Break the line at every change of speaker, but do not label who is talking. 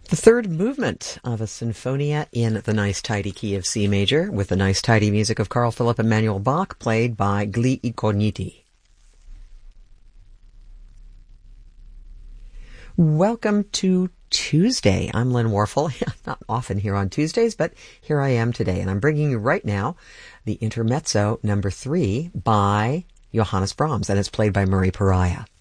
The third movement of a Sinfonia in the nice tidy key of C major with the nice tidy music of Carl Philipp Emanuel Bach, played by Gli Incogniti. Welcome to Tuesday. I'm Lynn Warfel. Not often here on Tuesdays, but here I am today, and I'm bringing you right now the Intermezzo number 3 by Johannes Brahms, and it's played by Murray Pariah.